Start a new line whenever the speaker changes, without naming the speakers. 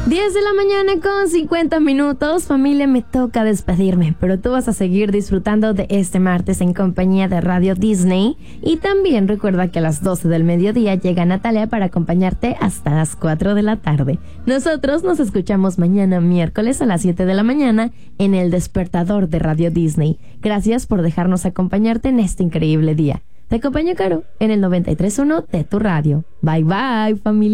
10 de la mañana con 50 minutos. Familia, me toca despedirme, pero tú vas a seguir disfrutando de este martes en compañía de Radio Disney. Y también recuerda que a las 12 del mediodía llega Natalia para acompañarte hasta las 4 de la tarde. Nosotros nos escuchamos mañana miércoles a las 7 de la mañana en El Despertador de Radio Disney. Gracias por dejarnos acompañarte en este increíble día. Te acompaña Caro en el 93.1 de tu radio. Bye bye, familia.